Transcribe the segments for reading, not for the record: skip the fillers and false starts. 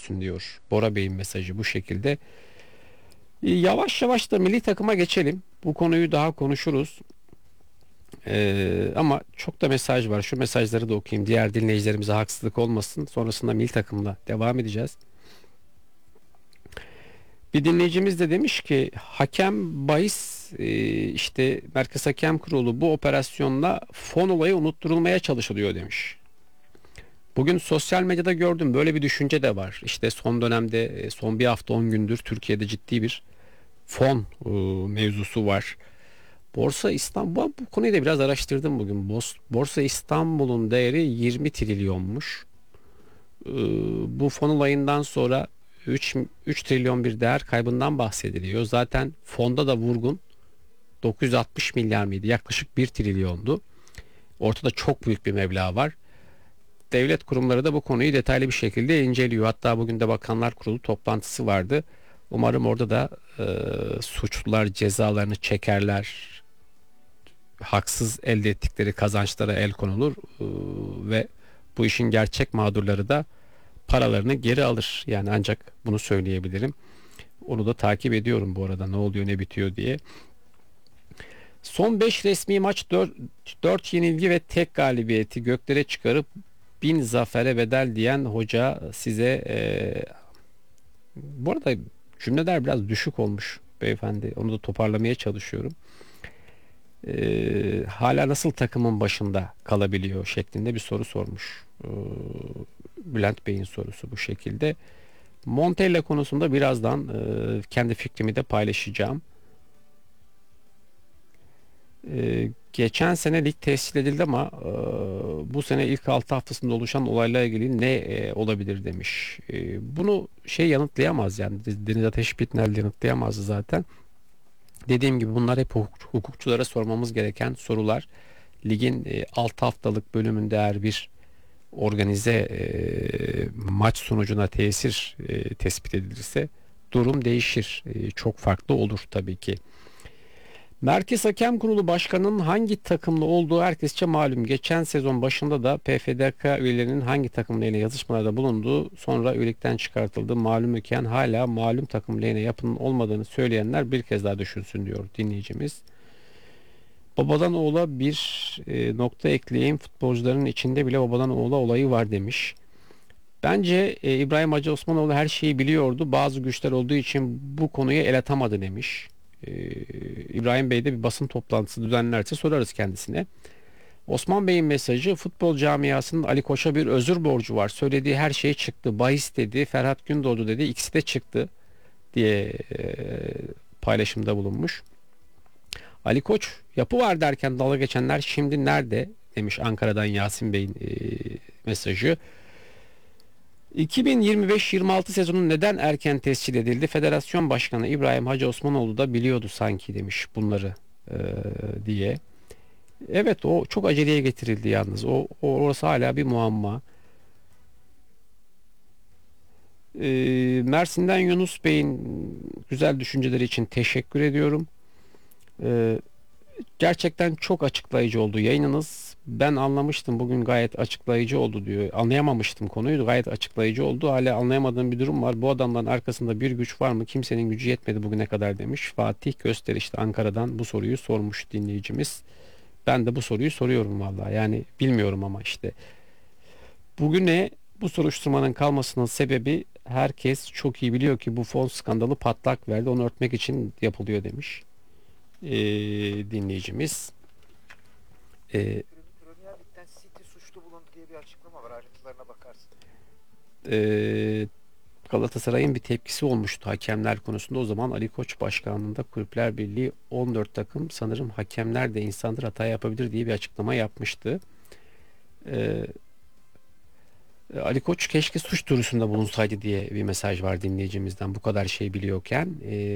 görsün diyor. Bora Bey'in mesajı bu şekilde. Yavaş yavaş da milli takıma geçelim. Bu konuyu daha konuşuruz. Ama çok da mesaj var. Şu mesajları da okuyayım. Diğer dinleyicilerimize haksızlık olmasın. Sonrasında milli takımla devam edeceğiz. Bir dinleyicimiz de demiş ki hakem bahis işte Merkez Hakem Kurulu bu operasyonla fon olayı unutturulmaya çalışılıyor demiş. Bugün sosyal medyada gördüm böyle bir düşünce de var. İşte son dönemde son bir hafta 10 gündür Türkiye'de ciddi bir fon mevzusu var. Borsa İstanbul bu konuyu da biraz araştırdım bugün. Borsa İstanbul'un değeri 20 trilyonmuş. Bu fon olayından sonra 3 trilyon bir değer kaybından bahsediliyor. Zaten fonda da vurgun 960 milyar mıydı? Yaklaşık 1 trilyondu. Ortada çok büyük bir meblağ var. Devlet kurumları da bu konuyu detaylı bir şekilde inceliyor. Hatta bugün de Bakanlar Kurulu toplantısı vardı. Umarım orada da suçlular cezalarını çekerler. Haksız elde ettikleri kazançlara el konulur ve bu işin gerçek mağdurları da paralarını geri alır. Yani ancak bunu söyleyebilirim. Onu da takip ediyorum bu arada ne oluyor ne bitiyor diye. Son 5 resmi maç 4 yenilgi ve tek galibiyeti göklere çıkarıp 1000 zafere bedel diyen hoca size bu arada cümleler biraz düşük olmuş beyefendi. Onu da toparlamaya çalışıyorum. Hala nasıl takımın başında kalabiliyor şeklinde bir soru sormuş. Bülent Bey'in sorusu bu şekilde. Montella konusunda birazdan kendi fikrimi de paylaşacağım. Geçen sene lig tescil edildi ama bu sene ilk 6 haftasında oluşan olayla ilgili ne olabilir demiş. Bunu yanıtlayamaz yani Deniz Ateş Bitnel yanıtlayamazdı zaten. Dediğim gibi bunlar hep hukukçulara sormamız gereken sorular. Ligin 6 haftalık bölümünde eğer bir organize maç sonucuna tesir tespit edilirse durum değişir. Çok farklı olur tabii ki. Merkez Hakem Kurulu Başkanı'nın hangi takımlı olduğu herkesçe malum. Geçen sezon başında da PFDK üyelerinin hangi takım lehine yazışmalarda bulunduğu sonra üyelikten çıkartıldı. Malum iken hala malum takım lehine yapının olmadığını söyleyenler bir kez daha düşünsün diyor dinleyicimiz. Babadan oğula bir nokta ekleyeyim. Futbolcuların içinde bile babadan oğula olayı var demiş. Bence İbrahim Hacı Osmanoğlu her şeyi biliyordu. Bazı güçler olduğu için bu konuya el atamadı demiş. İbrahim Bey de bir basın toplantısı düzenlerse sorarız kendisine. Osman Bey'in mesajı futbol camiasının Ali Koç'a bir özür borcu var. Söylediği her şey çıktı. Bahis dedi, Ferhat Gündoğdu dedi. İkisi de çıktı diye paylaşımda bulunmuş. Ali Koç yapı var derken dalga geçenler şimdi nerede demiş Ankara'dan Yasin Bey'in mesajı. 2025-26 sezonu neden erken tescil edildi? Federasyon Başkanı İbrahim Hacı Osmanoğlu da biliyordu sanki demiş bunları diye. Evet o çok aceleye getirildi yalnız. Orası hala bir muamma. Mersin'den Yunus Bey'in güzel düşünceleri için teşekkür ediyorum. Gerçekten çok açıklayıcı oldu yayınınız. Ben anlamıştım bugün gayet açıklayıcı oldu diyor. Anlayamamıştım konuyu gayet açıklayıcı oldu. Hala anlayamadığım bir durum var. Bu adamların arkasında bir güç var mı? Kimsenin gücü yetmedi bugüne kadar demiş. Fatih Gösteriş'te Ankara'dan bu soruyu sormuş dinleyicimiz. Ben de bu soruyu soruyorum vallahi. Yani bilmiyorum ama işte. Bugüne bu soruşturmanın kalmasının sebebi herkes çok iyi biliyor ki bu fon skandalı patlak verdi. Onu örtmek için yapılıyor demiş. Dinleyicimiz. Premier Lig'den City suçlu bulundu diye bir açıklama var. Ayrıntılarına bakarsın. Galatasaray'ın bir tepkisi olmuştu hakemler konusunda. O zaman Ali Koç başkanlığında Kulüpler Birliği 14 takım sanırım hakemler de insandır hata yapabilir diye bir açıklama yapmıştı. Ali Koç keşke suç duyurusunda bulunsaydı diye bir mesaj var dinleyicimizden bu kadar şey biliyorken.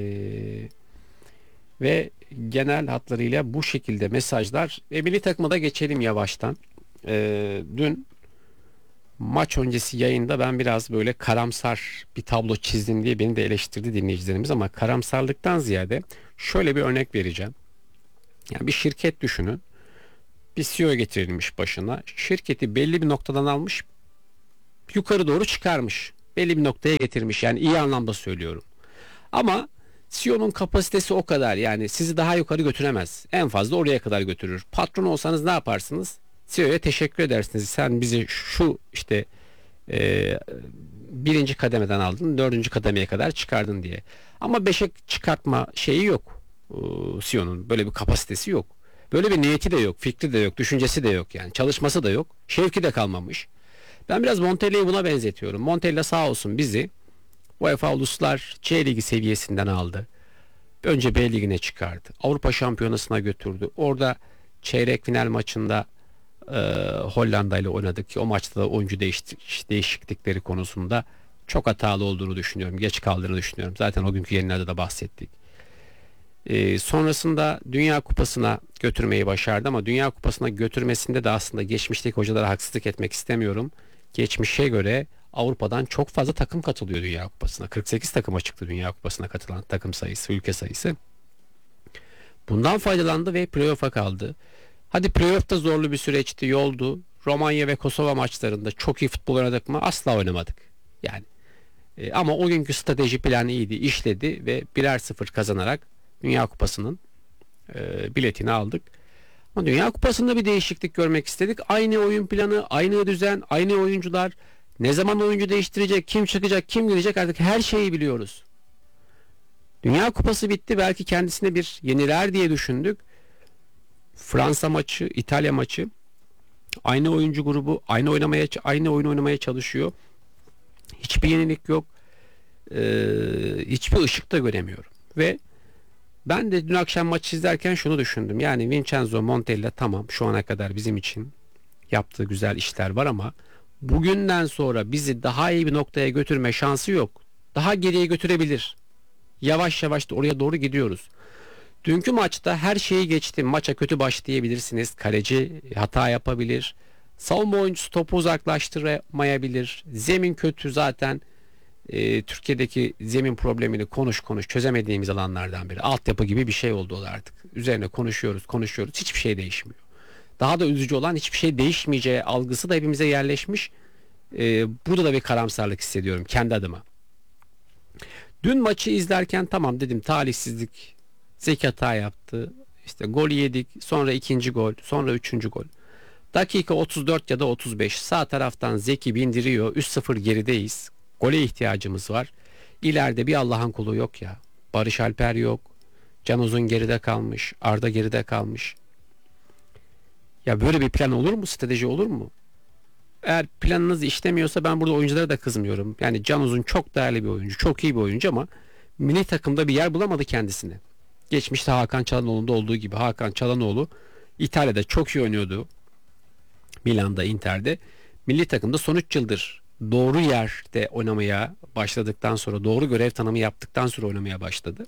Ve genel hatlarıyla bu şekilde mesajlar. Milli takıma da geçelim yavaştan. Dün maç öncesi yayında ben biraz böyle karamsar bir tablo çizdim diye beni de eleştirdi dinleyicilerimiz ama karamsarlıktan ziyade şöyle bir örnek vereceğim. Yani bir şirket düşünün. Bir CEO getirilmiş başına. Şirketi belli bir noktadan almış, yukarı doğru çıkarmış. belli bir noktaya getirmiş. Yani iyi anlamda söylüyorum. Ama CEO'nun kapasitesi o kadar. Yani sizi daha yukarı götüremez. En fazla oraya kadar götürür. Patron olsanız ne yaparsınız? CEO'ya teşekkür edersiniz. Sen bizi şu işte e, birinci kademeden aldın, dördüncü kademeye kadar çıkardın diye. Ama beşe çıkartma şeyi yok. CEO'nun böyle bir kapasitesi yok. Böyle bir niyeti de yok, fikri de yok, düşüncesi de yok yani. Çalışması da yok. Şevki de kalmamış. Ben biraz Montella'yı buna benzetiyorum. Montella sağ olsun bizi UEFA Uluslar C Ligi seviyesinden aldı. Önce B Ligi'ne çıkardı. Avrupa Şampiyonası'na götürdü. Orada çeyrek final maçında Hollanda ile oynadık ki o maçta da oyuncu değişiklikleri konusunda çok hatalı olduğunu düşünüyorum. Geç kaldığını düşünüyorum. Zaten o günkü yayınlarda da bahsettik. Sonrasında Dünya Kupası'na götürmeyi başardı ama Dünya Kupası'na götürmesinde de aslında geçmişteki hocalara haksızlık etmek istemiyorum. Geçmişe göre Avrupa'dan çok fazla takım katılıyor Dünya Kupası'na. 48 takıma çıktı Dünya Kupası'na katılan takım sayısı, ülke sayısı. Bundan faydalandı ve playoff'a kaldı. Hadi playoff da zorlu bir süreçti, yoldu. Romanya ve Kosova maçlarında çok iyi futbol oynadık mı? Asla oynamadık. Yani ama o günkü strateji planı iyiydi, işledi ve 1-0 kazanarak Dünya Kupası'nın biletini aldık. Ama Dünya Kupası'nda bir değişiklik görmek istedik. Aynı oyun planı, aynı düzen, aynı oyuncular. Ne zaman oyuncu değiştirecek, kim çıkacak, kim girecek artık her şeyi biliyoruz. Dünya Kupası bitti. Belki kendisine bir yeniler diye düşündük. Fransa maçı, İtalya maçı. Aynı oyuncu grubu, aynı oyun oynamaya çalışıyor. Hiçbir yenilik yok. Hiçbir ışık da göremiyorum. Ve ben de dün akşam maçı izlerken şunu düşündüm. Yani Vincenzo Montella tamam şu ana kadar bizim için yaptığı güzel işler var ama bugünden sonra bizi daha iyi bir noktaya götürme şansı yok. Daha geriye götürebilir. Yavaş yavaş da oraya doğru gidiyoruz. Dünkü maçta her şeyi geçtim. Maça kötü başlayabilirsiniz. Kaleci hata yapabilir. Savunma oyuncusu topu uzaklaştıramayabilir. Zemin kötü zaten. Türkiye'deki zemin problemini konuş çözemediğimiz alanlardan biri. Altyapı gibi bir şey oldu o da artık. Üzerine konuşuyoruz. Hiçbir şey değişmiyor. Daha da üzücü olan hiçbir şey değişmeyeceği algısı da hepimize yerleşmiş. Burada da bir karamsarlık hissediyorum kendi adıma. Dün maçı izlerken tamam dedim talihsizlik. Zeki hata yaptı. İşte gol yedik. Sonra ikinci gol. Sonra üçüncü gol. Dakika 34 ya da 35. Sağ taraftan Zeki bindiriyor. 3-0 gerideyiz. Gole ihtiyacımız var. İleride bir Allah'ın kulu yok ya. Barış Alper yok. Can Uzun geride kalmış. Arda geride kalmış. Ya böyle bir plan olur mu? Strateji olur mu? Eğer planınız işlemiyorsa ben burada oyunculara da kızmıyorum. Yani Can Uzun çok değerli bir oyuncu. Çok iyi bir oyuncu ama milli takımda bir yer bulamadı kendisini. Geçmişte Hakan Çalhanoğlu'nda olduğu gibi Hakan Çalhanoğlu İtalya'da çok iyi oynuyordu. Milan'da, Inter'de. Milli takımda son 3 yıldır doğru yerde oynamaya başladıktan sonra, doğru görev tanımı yaptıktan sonra oynamaya başladı.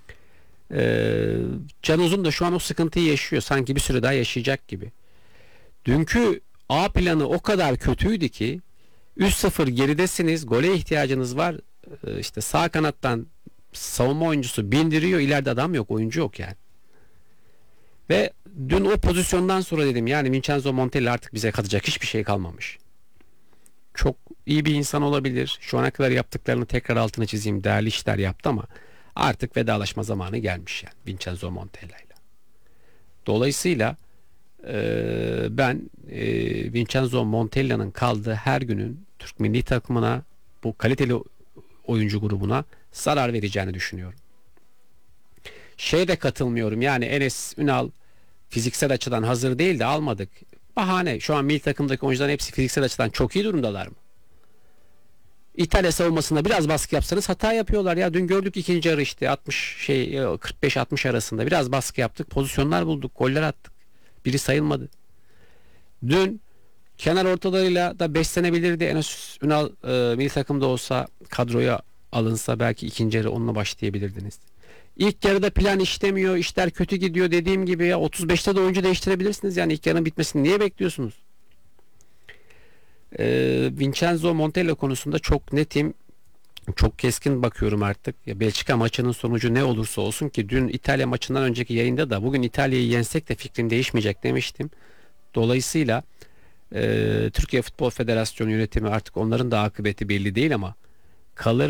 Can Uzun da şu an o sıkıntıyı yaşıyor. Sanki bir süre daha yaşayacak gibi. Dünkü A planı o kadar kötüydü ki 3-0 geridesiniz. Gole ihtiyacınız var. İşte sağ kanattan savunma oyuncusu bindiriyor. İleride adam yok. Oyuncu yok yani. Ve dün o pozisyondan sonra dedim yani Vincenzo Montella artık bize katacak hiçbir şey kalmamış. Çok iyi bir insan olabilir. Şu ana kadar yaptıklarını tekrar altını çizeyim. Değerli işler yaptı ama artık vedalaşma zamanı gelmiş yani Vincenzo Montella ile. Dolayısıyla ben Vincenzo Montella'nın kaldığı her günün Türk milli takımına bu kaliteli oyuncu grubuna zarar vereceğini düşünüyorum. Şeye de katılmıyorum yani Enes Ünal fiziksel açıdan hazır değil de almadık. Bahane. Şu an milli takımdaki oyuncuların hepsi fiziksel açıdan çok iyi durumdalar mı? İtalya savunmasında biraz baskı yapsanız hata yapıyorlar ya. Dün gördük ikinci yarı işte 45-60 arasında biraz baskı yaptık. Pozisyonlar bulduk. Goller attık. Biri sayılmadı. Dün kenar ortalarıyla da beslenebilirdi. Enes Ünal milli takımda olsa kadroya alınsa belki ikinci yarı onunla başlayabilirdiniz. İlk yarıda plan işlemiyor, işler kötü gidiyor dediğim gibi ya 35'te de oyuncu değiştirebilirsiniz yani ilk yarının bitmesini niye bekliyorsunuz? Vincenzo Montella konusunda çok netim, çok keskin bakıyorum artık. Ya Belçika maçının sonucu ne olursa olsun ki dün İtalya maçından önceki yayında da bugün İtalya'yı yensek de fikrim değişmeyecek demiştim. Dolayısıyla Türkiye Futbol Federasyonu yönetimi artık onların da akıbeti belli değil ama kalır